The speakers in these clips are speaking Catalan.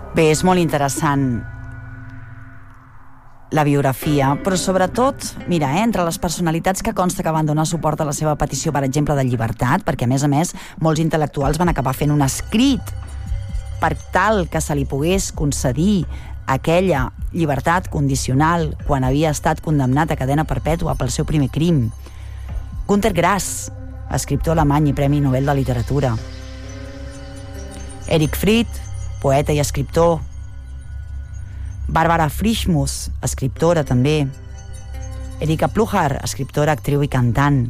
Bé, és molt interessant la biografia, però sobretot, mira, entre les personalitats que consta que van donar suport a la seva petició, per exemple, de llibertat, perquè a més, molts intel·lectuals van acabar fent un escrit per tal que se li pogués concedir aquella llibertat condicional quan havia estat condemnat a cadena perpètua pel seu primer crim. Günter Grass, escriptor alemany i Premi Nobel de Literatura. Erich Fried, poeta i escriptor. Barbara Frischmuth, escriptora també. Erika Pluhar, escriptora, actriu i cantant.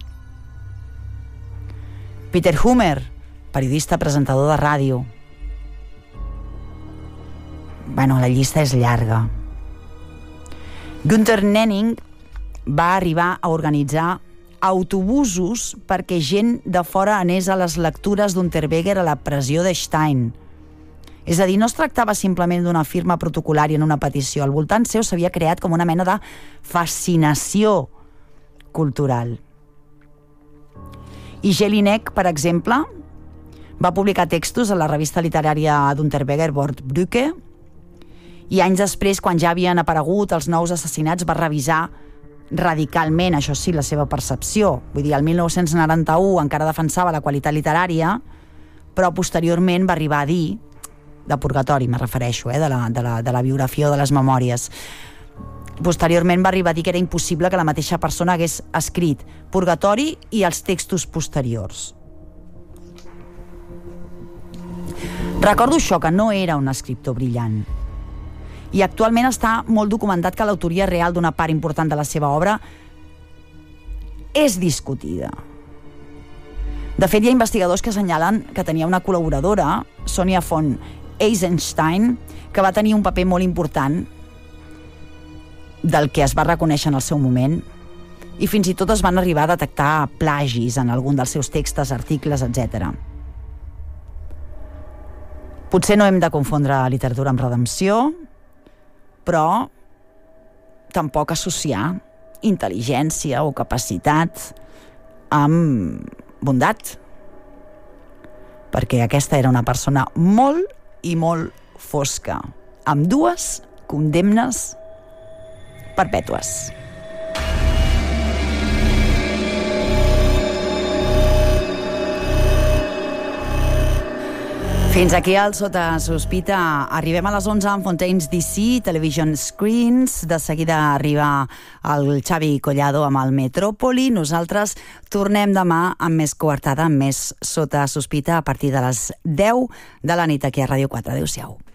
Peter Hummer, periodista, presentador de ràdio. Bueno, la llista és llarga. Günther Nenning va arribar a organitzar autobusos perquè gent de fora anés a les lectures d'Unterberger a la presó de Stein. És a dir, no es tractava simplement d'una firma protocolària en una petició. Al voltant seu s'havia creat com una mena de fascinació cultural. I Jelinek, per exemple, va publicar textos a la revista literària d'Unterberger, Wortbrücke, i anys després, quan ja havien aparegut els nous assassinats, va revisar radicalment, això sí, la seva percepció. Vull dir, el 1991 encara defensava la qualitat literària, però posteriorment va arribar a dir, de Purgatori me refereixo, de la biografia o de les memòries, posteriorment va arribar a dir que era impossible que la mateixa persona hagués escrit Purgatori i els textos posteriors. Recordo això, que no era un escriptor brillant. I actualment està molt documentat que l'autoria real d'una part important de la seva obra és discutida. De fet, hi ha investigadors que assenyalen que tenia una col·laboradora, Sonia von Eisenstein, que va tenir un paper molt important del que es va reconèixer en el seu moment, i fins i tot es van arribar a detectar plagis en algun dels seus textos, articles, etc. Potser no hem de confondre literatura amb redempció, però tampoc associar intel·ligència o capacitat amb bondat, perquè aquesta era una persona molt i molt fosca, amb 2 condemnes perpètues. Fins aquí al Sota Sospita. Arribem a les 11 amb Fontaines DC, Television Screens. De seguida arriba el Xavi Collado amb el Metrópoli. Nosaltres tornem demà amb més coartada, amb més Sota Sospita a partir de les 10 de la nit aquí a Ràdio 4. Adéu-siau.